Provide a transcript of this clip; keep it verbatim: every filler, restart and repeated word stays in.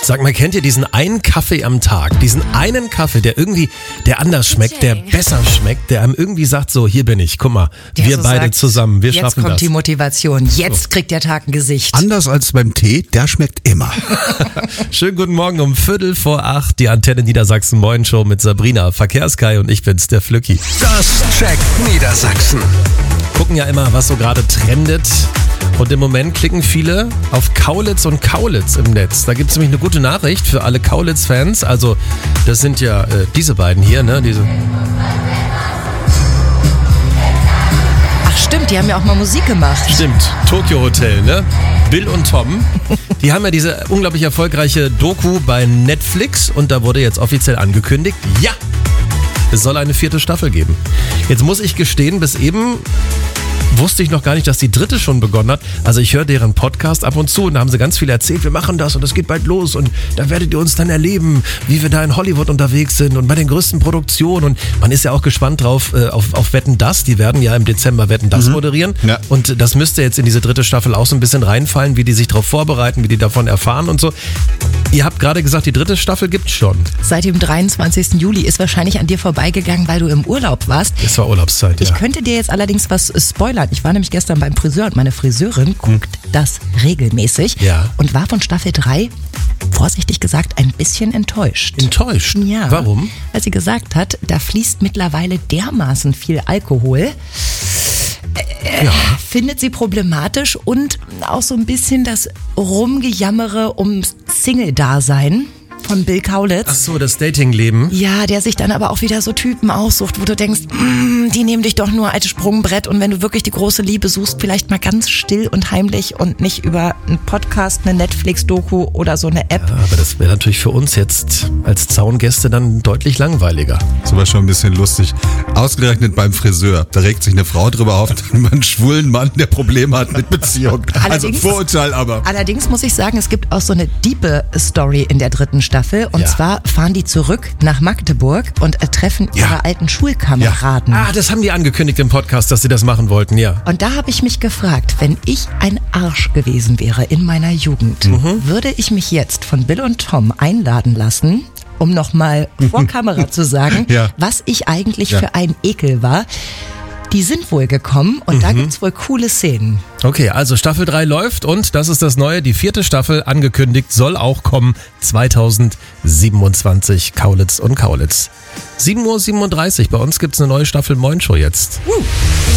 Sag mal, kennt ihr diesen einen Kaffee am Tag? Diesen einen Kaffee, der irgendwie, der anders schmeckt, der besser schmeckt, der einem irgendwie sagt, so, hier bin ich, guck mal, der wir so beide sagt, zusammen, wir schaffen das. Jetzt kommt die Motivation, jetzt so. Kriegt der Tag ein Gesicht. Anders als beim Tee, der schmeckt immer. Schönen guten Morgen um Viertel vor acht, die Antenne Niedersachsen Moin Show mit Sabrina, Verkehrskai und ich bin's, der Flücki. Das checkt Niedersachsen. Gucken ja immer, was so gerade trendet. Und im Moment klicken viele auf Kaulitz und Kaulitz im Netz. Da gibt es nämlich eine gute Nachricht für alle Kaulitz-Fans. Also das sind ja äh, diese beiden hier, ne? Diese. Ach stimmt, die haben ja auch mal Musik gemacht. Stimmt, Tokyo Hotel, ne? Bill und Tom. Die haben ja diese unglaublich erfolgreiche Doku bei Netflix und da wurde jetzt offiziell angekündigt, ja, es soll eine vierte Staffel geben. Jetzt muss ich gestehen, bis eben wusste ich noch gar nicht, dass die dritte schon begonnen hat. Also ich höre deren Podcast ab und zu und da haben sie ganz viel erzählt, wir machen das und das geht bald los und da werdet ihr uns dann erleben, wie wir da in Hollywood unterwegs sind und bei den größten Produktionen und man ist ja auch gespannt drauf äh, auf, auf Wetten, dass, die werden ja im Dezember Wetten, dass mhm. moderieren ja. Und das müsste jetzt in diese dritte Staffel auch so ein bisschen reinfallen, wie die sich darauf vorbereiten, wie die davon erfahren und so. Ihr habt gerade gesagt, die dritte Staffel gibt's schon. Seit dem dreiundzwanzigsten Juli ist wahrscheinlich an dir vorbeigegangen, weil du im Urlaub warst. Es war Urlaubszeit, ja. Ich könnte dir jetzt allerdings was spoilern. Ich war nämlich gestern beim Friseur und meine Friseurin guckt hm. das regelmäßig ja. und war von Staffel drei, vorsichtig gesagt, ein bisschen enttäuscht. Enttäuscht? Ja. Warum? Weil sie gesagt hat, da fließt mittlerweile dermaßen viel Alkohol. Äh, ja. Findet sie problematisch und auch so ein bisschen das Rumgejammere ums Single-Dasein von Bill Kaulitz. Ach so, das Datingleben. Ja, der sich dann aber auch wieder so Typen aussucht, wo du denkst, mm, die nehmen dich doch nur als Sprungbrett und wenn du wirklich die große Liebe suchst, vielleicht mal ganz still und heimlich und nicht über einen Podcast, eine Netflix-Doku oder so eine App. Ja, aber das wäre natürlich für uns jetzt als Zaungäste dann deutlich langweiliger. Das war schon ein bisschen lustig. Ausgerechnet beim Friseur, da regt sich eine Frau drüber auf, einen schwulen Mann, der Probleme hat mit Beziehung. Also Vorurteil aber. Allerdings muss ich sagen, es gibt auch so eine diepe Story in der dritten Staffel. Und ja. zwar fahren die zurück nach Magdeburg und äh, treffen ja. ihre alten Schulkameraden. Ja. Ah, das haben die angekündigt im Podcast, dass sie das machen wollten, ja. Und da habe ich mich gefragt, wenn ich ein Arsch gewesen wäre in meiner Jugend, mhm. würde ich mich jetzt von Bill und Tom einladen lassen, um nochmal vor Kamera zu sagen, ja. was ich eigentlich ja. für ein Ekel war. Die sind wohl gekommen und mhm. da gibt's wohl coole Szenen. Okay, also Staffel drei läuft und das ist das Neue, die vierte Staffel angekündigt, soll auch kommen zweitausendsiebenundzwanzig, Kaulitz und Kaulitz. sieben Uhr siebenunddreißig, bei uns gibt's eine neue Staffel Moin Show jetzt. Uh.